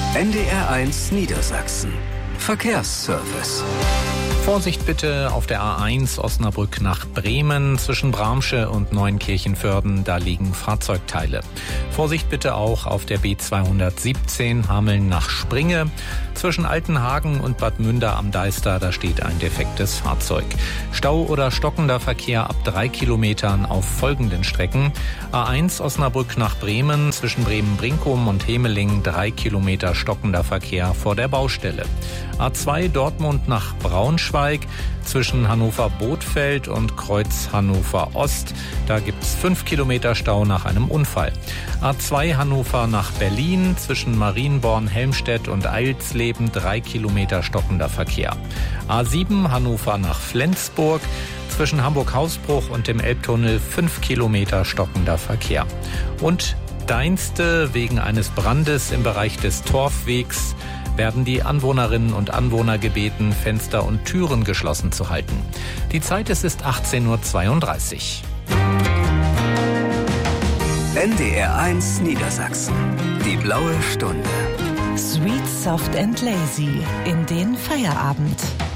NDR1 Niedersachsen. Verkehrsservice. Vorsicht bitte auf der A1 Osnabrück nach Bremen zwischen Bramsche und Neunkirchenvörden, da liegen Fahrzeugteile. Vorsicht bitte auch auf der B217 Hameln nach Springe. Zwischen Altenhagen und Bad Münder am Deister, da steht ein defektes Fahrzeug. Stau oder stockender Verkehr ab 3 Kilometern auf folgenden Strecken. A1 Osnabrück nach Bremen zwischen Bremen-Brinkum und Hemeling 3 Kilometer stockender Verkehr vor der Baustelle. A2 Dortmund nach Braunschweig zwischen Hannover-Bothfeld und Kreuz Hannover Ost. Da gibt's 5 Kilometer Stau nach einem Unfall. A2 Hannover nach Berlin zwischen Marienborn-Helmstedt und Eilsleben 3 Kilometer stockender Verkehr. A7 Hannover nach Flensburg zwischen Hamburg-Hausbruch und dem Elbtunnel 5 Kilometer stockender Verkehr. Und Deinste wegen eines Brandes im Bereich des Torfwegs werden die Anwohnerinnen und Anwohner gebeten, Fenster und Türen geschlossen zu halten. Die Zeit ist 18:32 Uhr. NDR1 Niedersachsen. Die blaue Stunde. Sweet, soft and lazy in den Feierabend.